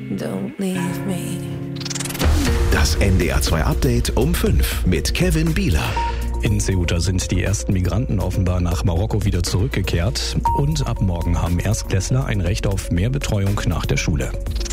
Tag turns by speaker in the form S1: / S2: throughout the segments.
S1: don't leave me.
S2: Das NDR 2 Update um 5 mit Kevin Bieler.
S3: In Ceuta sind die ersten Migranten offenbar nach Marokko wieder zurückgekehrt. Und ab morgen haben Erstklässler ein Recht auf mehr Betreuung nach der Schule.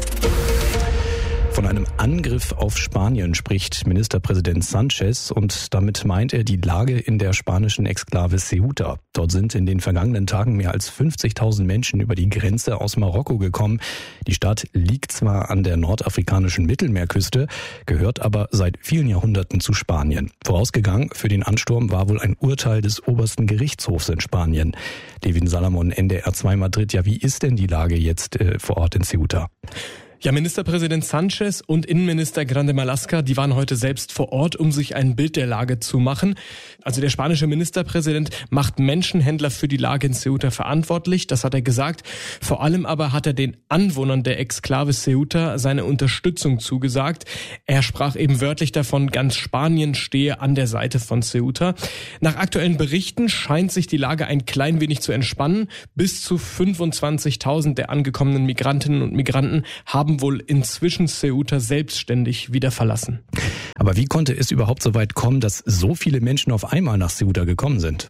S3: Von einem Angriff auf Spanien spricht Ministerpräsident Sánchez und damit meint er die Lage in der spanischen Exklave Ceuta. Dort sind in den vergangenen Tagen mehr als 50.000 Menschen über die Grenze aus Marokko gekommen. Die Stadt liegt zwar an der nordafrikanischen Mittelmeerküste, gehört aber seit vielen Jahrhunderten zu Spanien. Vorausgegangen für den Ansturm war wohl ein Urteil des obersten Gerichtshofs in Spanien. Levin Salamon, NDR 2 Madrid. Ja, wie ist denn die Lage jetzt vor Ort in Ceuta?
S4: Ja, Ministerpräsident Sánchez und Innenminister Grande Marlaska, die waren heute selbst vor Ort, um sich ein Bild der Lage zu machen. Also der spanische Ministerpräsident macht Menschenhändler für die Lage in Ceuta verantwortlich, das hat er gesagt. Vor allem aber hat er den Anwohnern der Exklave Ceuta seine Unterstützung zugesagt. Er sprach eben wörtlich davon, ganz Spanien stehe an der Seite von Ceuta. Nach aktuellen Berichten scheint sich die Lage ein klein wenig zu entspannen. Bis zu 25.000 der angekommenen Migrantinnen und Migranten haben wohl inzwischen Ceuta selbstständig wieder verlassen.
S3: Aber wie konnte es überhaupt so weit kommen, dass so viele Menschen auf einmal nach Ceuta gekommen sind?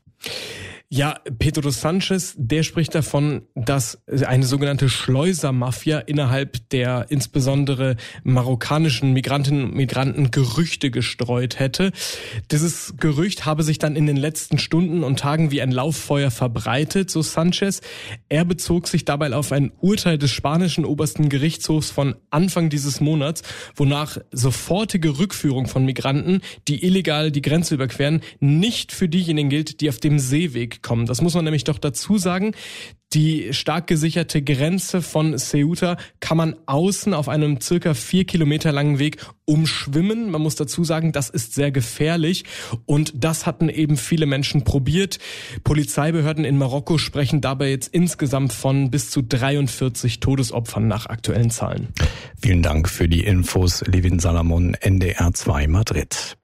S4: Ja, Pedro Sánchez, der spricht davon, dass eine sogenannte Schleusermafia innerhalb der insbesondere marokkanischen Migrantinnen und Migranten Gerüchte gestreut hätte. Dieses Gerücht habe sich dann in den letzten Stunden und Tagen wie ein Lauffeuer verbreitet, so Sánchez. Er bezog sich dabei auf ein Urteil des spanischen obersten Gerichtshofs von Anfang dieses Monats, wonach sofortige Rückführung von Migranten, die illegal die Grenze überqueren, nicht für diejenigen gilt, die auf dem Seeweg kommen. Das muss man nämlich doch dazu sagen. Die stark gesicherte Grenze von Ceuta kann man außen auf einem circa 4 Kilometer langen Weg umschwimmen. Man muss dazu sagen, das ist sehr gefährlich und das hatten eben viele Menschen probiert. Polizeibehörden in Marokko sprechen dabei jetzt insgesamt von bis zu 43 Todesopfern nach aktuellen Zahlen.
S3: Vielen Dank für die Infos, Levin Salamon, NDR 2 Madrid.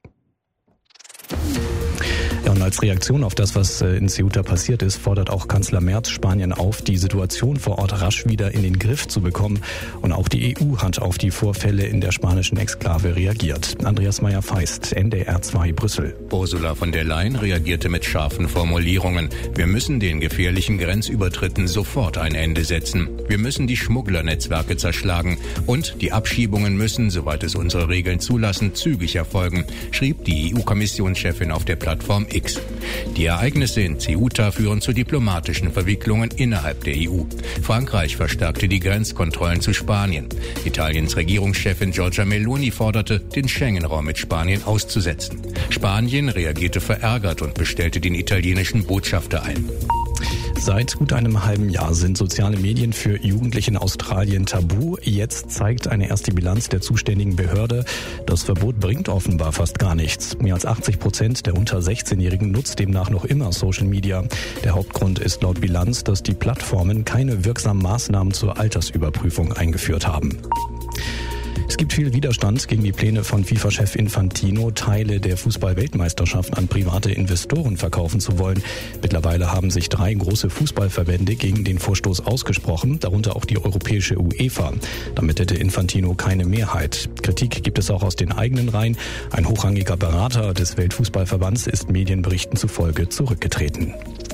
S3: Ja, und als Reaktion auf das, was in Ceuta passiert ist, fordert auch Kanzler Merz Spanien auf, die Situation vor Ort rasch wieder in den Griff zu bekommen. Und auch die EU hat auf die Vorfälle in der spanischen Exklave reagiert. Andreas Meyer-Feist, NDR 2 Brüssel.
S5: Ursula von der Leyen reagierte mit scharfen Formulierungen. Wir müssen den gefährlichen Grenzübertritten sofort ein Ende setzen. Wir müssen die Schmugglernetzwerke zerschlagen. Und die Abschiebungen müssen, soweit es unsere Regeln zulassen, zügig erfolgen, schrieb die EU-Kommissionschefin auf der Plattform X. Die Ereignisse in Ceuta führen zu diplomatischen Verwicklungen innerhalb der EU. Frankreich verstärkte die Grenzkontrollen zu Spanien. Italiens Regierungschefin Giorgia Meloni forderte, den Schengen-Raum mit Spanien auszusetzen. Spanien reagierte verärgert und bestellte den italienischen Botschafter ein.
S3: Seit gut einem halben Jahr sind soziale Medien für Jugendliche in Australien tabu. Jetzt zeigt eine erste Bilanz der zuständigen Behörde, das Verbot bringt offenbar fast gar nichts. Mehr als 80% der unter 16-Jährigen nutzt demnach noch immer Social Media. Der Hauptgrund ist laut Bilanz, dass die Plattformen keine wirksamen Maßnahmen zur Altersüberprüfung eingeführt haben. Es gibt viel Widerstand gegen die Pläne von FIFA-Chef Infantino, Teile der Fußball-Weltmeisterschaft an private Investoren verkaufen zu wollen. Mittlerweile haben sich 3 große Fußballverbände gegen den Vorstoß ausgesprochen, darunter auch die europäische UEFA. Damit hätte Infantino keine Mehrheit. Kritik gibt es auch aus den eigenen Reihen. Ein hochrangiger Berater des Weltfußballverbands ist Medienberichten zufolge zurückgetreten.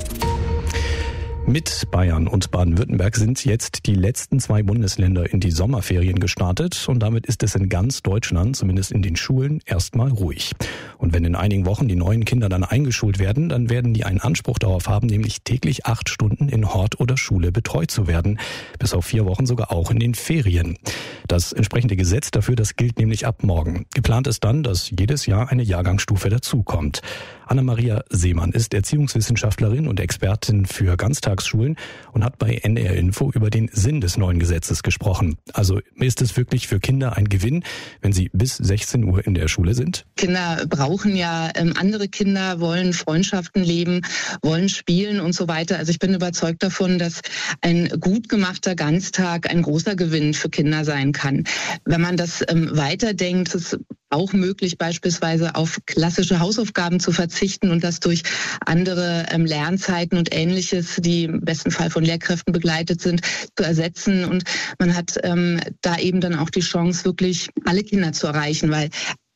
S3: Mit Bayern und Baden-Württemberg sind jetzt die letzten 2 Bundesländer in die Sommerferien gestartet und damit ist es in ganz Deutschland, zumindest in den Schulen, erstmal ruhig. Und wenn in einigen Wochen die neuen Kinder dann eingeschult werden, dann werden die einen Anspruch darauf haben, nämlich täglich 8 Stunden in Hort oder Schule betreut zu werden, bis auf 4 Wochen sogar auch in den Ferien. Das entsprechende Gesetz dafür, das gilt nämlich ab morgen. Geplant ist dann, dass jedes Jahr eine Jahrgangsstufe dazukommt. Anna-Maria Seemann ist Erziehungswissenschaftlerin und Expertin für Ganztagsschulen und hat bei NDR Info über den Sinn des neuen Gesetzes gesprochen. Also ist es wirklich für Kinder ein Gewinn, wenn sie bis 16 Uhr in der Schule sind?
S6: Kinder brauchen ja andere Kinder, wollen Freundschaften leben, wollen spielen und so weiter. Also ich bin überzeugt davon, dass ein gut gemachter Ganztag ein großer Gewinn für Kinder sein kann. Wenn man das weiterdenkt, ist auch möglich, beispielsweise auf klassische Hausaufgaben zu verzichten und das durch andere Lernzeiten und Ähnliches, die im besten Fall von Lehrkräften begleitet sind, zu ersetzen. Und man hat da eben dann auch die Chance, wirklich alle Kinder zu erreichen, weil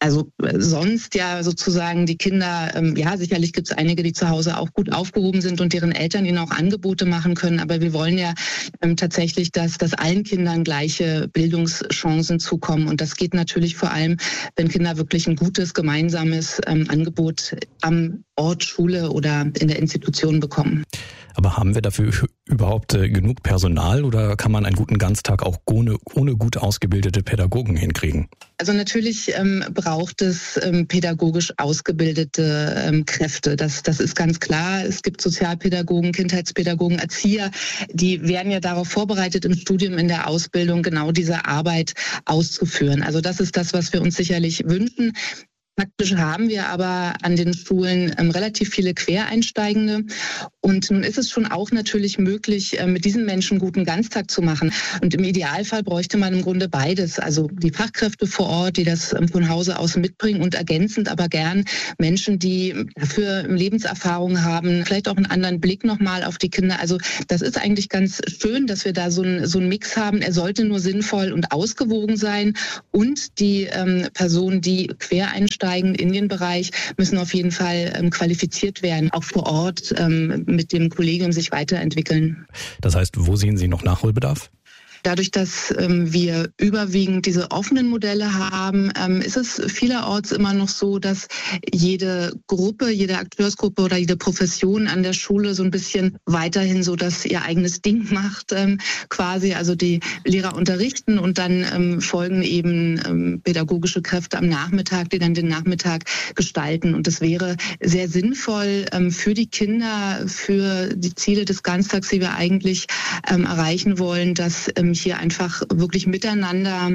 S6: sonst ja sozusagen die Kinder, sicherlich gibt es einige, die zu Hause auch gut aufgehoben sind und deren Eltern ihnen auch Angebote machen können. Aber wir wollen ja tatsächlich, dass allen Kindern gleiche Bildungschancen zukommen. Und das geht natürlich vor allem, wenn Kinder wirklich ein gutes, gemeinsames Angebot am Ort, Schule oder in der Institution bekommen.
S3: Aber haben wir dafür überhaupt genug Personal oder kann man einen guten Ganztag auch ohne gut ausgebildete Pädagogen hinkriegen?
S6: Also natürlich braucht es pädagogisch ausgebildete Kräfte. Das ist ganz klar. Es gibt Sozialpädagogen, Kindheitspädagogen, Erzieher, die werden ja darauf vorbereitet im Studium, in der Ausbildung genau diese Arbeit auszuführen. Also das ist das, was wir uns sicherlich wünschen. Faktisch haben wir aber an den Schulen relativ viele Quereinsteigende. Und nun ist es schon auch natürlich möglich, mit diesen Menschen guten Ganztag zu machen. Und im Idealfall bräuchte man im Grunde beides. Also die Fachkräfte vor Ort, die das von Hause aus mitbringen und ergänzend aber gern Menschen, die dafür Lebenserfahrung haben, vielleicht auch einen anderen Blick nochmal auf die Kinder. Also das ist eigentlich ganz schön, dass wir da so einen Mix haben. Er sollte nur sinnvoll und ausgewogen sein. Und die Personen, die quer einsteigen in den Bereich, müssen auf jeden Fall qualifiziert werden, auch vor Ort mit dem Kollegium sich weiterentwickeln.
S3: Das heißt, wo sehen Sie noch Nachholbedarf?
S6: Dadurch, dass wir überwiegend diese offenen Modelle haben, ist es vielerorts immer noch so, dass jede Gruppe, jede Akteursgruppe oder jede Profession an der Schule so ein bisschen weiterhin so das ihr eigenes Ding macht, quasi. Also die Lehrer unterrichten und dann folgen eben pädagogische Kräfte am Nachmittag, die dann den Nachmittag gestalten. Und es wäre sehr sinnvoll für die Kinder, für die Ziele des Ganztags, die wir eigentlich erreichen wollen, dass hier einfach wirklich miteinander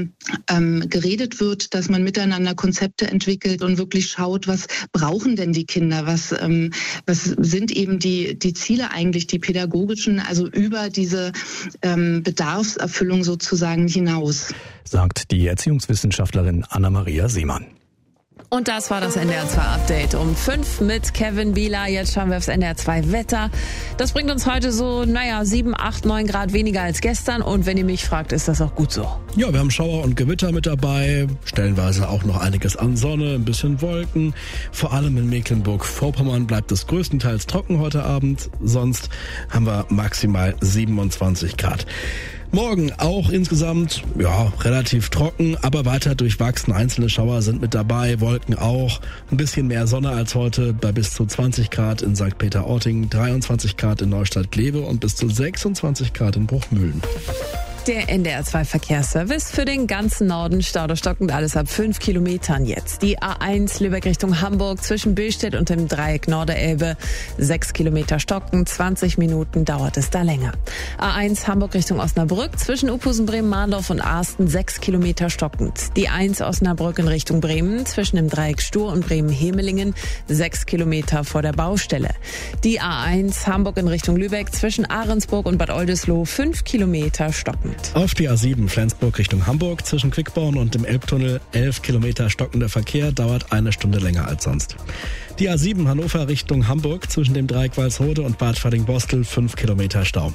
S6: geredet wird, dass man miteinander Konzepte entwickelt und wirklich schaut, was brauchen denn die Kinder, was sind eben die Ziele eigentlich, die pädagogischen, also über diese Bedarfserfüllung sozusagen hinaus.
S3: Sagt die Erziehungswissenschaftlerin Anna-Maria Seemann.
S1: Und das war das NDR 2 Update um 5 mit Kevin Bieler. Jetzt schauen wir aufs NDR 2 Wetter. Das bringt uns heute so, 7, 8, 9 Grad weniger als gestern. Und wenn ihr mich fragt, ist das auch gut so.
S7: Ja, wir haben Schauer und Gewitter mit dabei. Stellenweise auch noch einiges an Sonne, ein bisschen Wolken. Vor allem in Mecklenburg-Vorpommern bleibt es größtenteils trocken heute Abend. Sonst haben wir maximal 27 Grad. Morgen auch insgesamt, relativ trocken, aber weiter durchwachsen. Einzelne Schauer sind mit dabei, Wolken auch. Ein bisschen mehr Sonne als heute bei bis zu 20 Grad in St. Peter-Ording, 23 Grad in Neustadt-Glewe und bis zu 26 Grad in Bruchmühlen.
S1: Der NDR 2 Verkehrsservice für den ganzen Norden. Stau stockend, alles ab 5 Kilometern jetzt. Die A1 Lübeck Richtung Hamburg zwischen Billstedt und dem Dreieck Norderelbe. 6 Kilometer stockend, 20 Minuten dauert es da länger. A1 Hamburg Richtung Osnabrück zwischen Uphusen, Bremen-Mahndorf und Arsten 6 Kilometer stockend. Die 1 Osnabrück in Richtung Bremen zwischen dem Dreieck Stur und Bremen-Hemelingen 6 Kilometer vor der Baustelle. Die A1 Hamburg in Richtung Lübeck zwischen Ahrensburg und Bad Oldesloe 5 Kilometer stockend.
S7: Auf die A7 Flensburg Richtung Hamburg zwischen Quickborn und dem Elbtunnel 11 Kilometer stockender Verkehr, dauert 1 Stunde länger als sonst. Die A7 Hannover Richtung Hamburg zwischen dem Dreieck Walsrode und Bad Fading-Bostel 5 Kilometer Stau.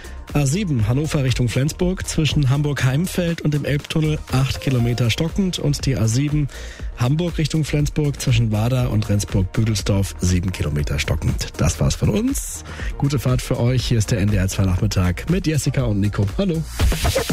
S7: A7 Hannover Richtung Flensburg zwischen Hamburg-Heimfeld und dem Elbtunnel 8 Kilometer stockend und die A7 Hamburg Richtung Flensburg zwischen Wader und Rendsburg-Büdelsdorf 7 Kilometer stockend. Das war's von uns. Gute Fahrt für euch. Hier ist der NDR 2 Nachmittag mit Jessica und Nico. Hallo.